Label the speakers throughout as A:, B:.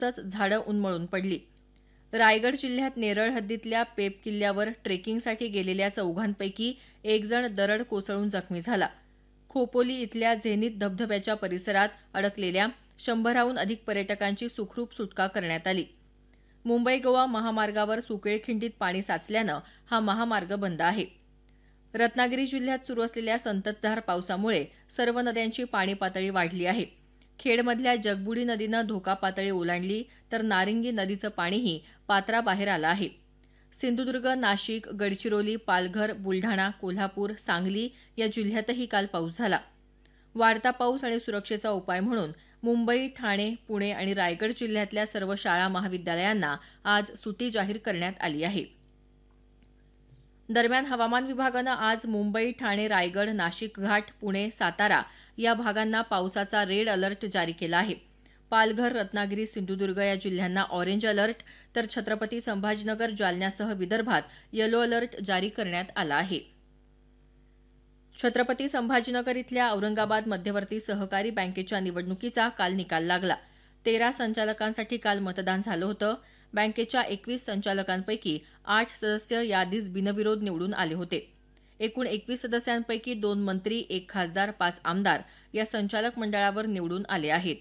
A: झाडं उन्मळून पडली. रायगड जिल्ह्यात नेरळ हद्दीतल्या पेब किल्ल्यावर ट्रेकिंगसाठी गेलेल्या चौघांपैकी एक जण दरड कोसळून जखमी झाला. खोपोली इथल्या झेनिथ धबधब्याच्या परिसरात अडकलेल्या 100हून अधिक पर्यटकांची सुखरूप सुटका करण्यात आली. मुंबई गोवा महामार्गावर सुकेळखिंडीत पाणी साचल्यानं हा महामार्ग बंद आहे. रत्नागिरी जिल्ह्यात सुरू असलेल्या संततधार पावसामुळे सर्व नद्यांची पाणी पातळी वाढली आहे. खेडमधल्या जगबुडी नदीनं धोका पातळी ओलांडली तर नारिंगी नदीचं पाणीही पात्राबाहेर आलं आहे. सिंधुदुर्ग, नाशिक, गडचिरोली, पालघर, बुलढाणा, कोल्हापूर, सांगली या जिल्ह्यातही काल पाऊस झाला. वाढता पाऊस आणि सुरक्षेचा उपाय म्हणून मुंबई, ठाणे, पुणे आणि रायगड जिल्ह्यातल्या सर्व शाळा महाविद्यालयांना आज सुटी जाहीर करण्यात आली आहे. दरम्यान हवामान विभागानं आज मुंबई, ठाणे, रायगड, नाशिक घाट, पुणे, सातारा या भागांना पावसाचा रेड अलर्ट जारी केला आहे. पालघर, रत्नागिरी, सिंधुदुर्ग या जिल्ह्यांना ऑरेंज अलर्ट तर छत्रपती संभाजीनगर, जालन्यासह विदर्भात येलो अलर्ट जारी करण्यात आला आहे. छत्रपती संभाजीनगर इथल्या औरंगाबाद मध्यवर्ती सहकारी बँकेच्या निवडणुकीचा काल निकाल लागला. 13 संचालकांसाठी काल मतदान झालं होतं. बँकेच्या 21 संचालकांपैकी 8 सदस्य याआधीच बिनविरोध निवडून आले होते. एकूण 21 सदस्यांपैकी 2 मंत्री, 1 खासदार, 5 आमदार या संचालक मंडळावर निवडून आले आहेत.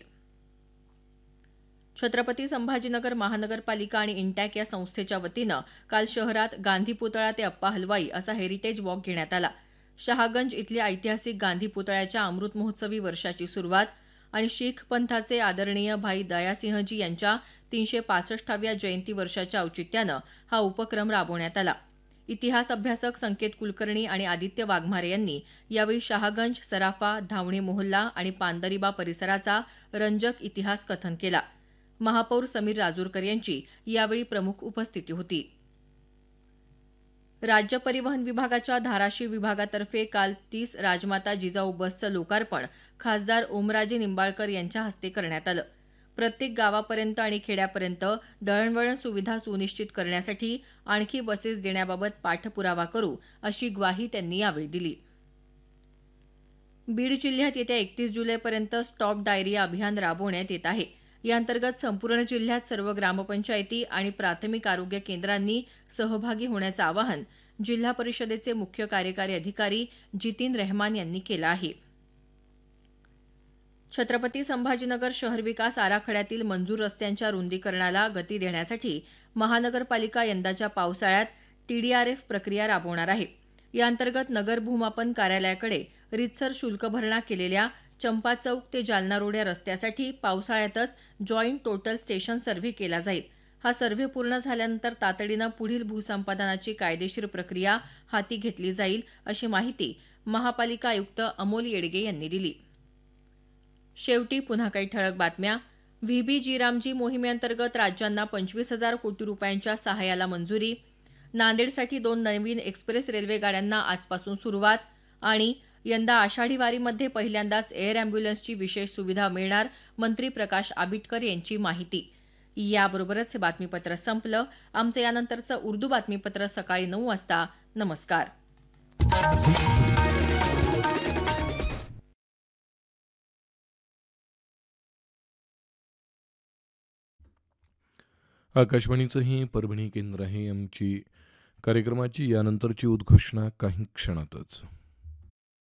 A: छत्रपती संभाजीनगर महानगरपालिका आणि इंटॅक या संस्थेच्या वतीनं काल शहरात गांधी पुतळा ते अप्पा हलवाई असा हेरिटेज वॉक घेण्यात आला. शहागंज इथल्या ऐतिहासिक गांधी पुतळ्याच्या अमृत महोत्सवी वर्षाची सुरुवात आणि शीख पंथाचे आदरणीय भाई दयासिंहजी यांच्या 365व्या जयंती वर्षाच्या औचित्यानं हा उपक्रम राबवण्यात आला. इतिहास अभ्यासक संकेत कुलकर्णी आणि आदित्य वाघमारे यांनी यावेळी शहागंज, सराफा, धावणे मोहल्ला आणि पांदरीबा परिसराचा रंजक इतिहास कथन केला. महापौर समीर राजूरकर यांची यावेळी प्रमुख उपस्थिती होती. राज्य परिवहन विभागाच्या धाराशिव विभागातर्फे काल 30 राजमाता जिजाऊ बसचं लोकार्पण खासदार ओमराजे निंबाळकर यांच्या हस्ते करण्यात आलं. प्रत्येक गावापर्यंत आणि खेड्यापर्यंत दळणवळण सुविधा सुनिश्चित करण्यासाठी आणखी बसेस देण्याबाबत पाठपुरावा करू अशी ग्वाही त्यांनी यावेळी दिली. बीड जिल्ह्यात येत्या 31 जुलैपर्यंत स्टॉप डायरिया अभियान राबवण्यात येत आहे. याअंतर्गत संपूर्ण जिल्ह्यात सर्व ग्रामपंचायती आणि प्राथमिक आरोग्य केंद्रांनी सहभागी होण्याचं आवाहन जिल्हा परिषदेचे मुख्य कार्यकारी अधिकारी जितीन रेहमान यांनी केलं आहे. छत्रपती संभाजीनगर शहर विकास आराखड्यातील मंजूर रस्त्यांच्या रुंदीकरणाला गती देण्यासाठी महानगरपालिका यंदाच्या पावसाळ्यात TDRF प्रक्रिया राबवणार आहे. याअंतर्गत नगर भूमापन कार्यालयाकडे रीतसर शुल्क भरणा केलेल्या चंपा चौक ते जालना रोड या रस्त्यासाठी पावसाळ्यातच जॉईंट टोटल स्टेशन सर्व्हे केला जाईल. हा सर्व्हे पूर्ण झाल्यानंतर तातडीनं पुढील भूसंपादनाची कायदेशीर प्रक्रिया हाती घेतली जाईल अशी माहिती महापालिका आयुक्त अमोल येडगे यांनी दिली. शेवटी पुन्हा काही ठळक बातम्या. व्हीबी जीरामजी मोहिमेअंतर्गत राज्यांना 25,000 कोटी रुपयांच्या सहाय्याला मंजुरी. नांदेडसाठी 2 नवीन एक्सप्रेस रेल्वे गाड्यांना आजपासून सुरुवात. आणि यंदा आषाढी वारीमध्ये पहिल्यांदाच एअर अँब्युलन्सची विशेष सुविधा मिळणार, मंत्री प्रकाश आबिटकर यांची माहिती. याबरोबरच हे बातमीपत्र संपलं. आमचं यानंतरचं उर्दू बातमीपत्र सकाळी 9 वाजता. नमस्कार.
B: आकाशवाणीचं हे परभणी केंद्र आहे. आमची कार्यक्रमाची यानंतरची उद्घोषणा काही क्षणातच.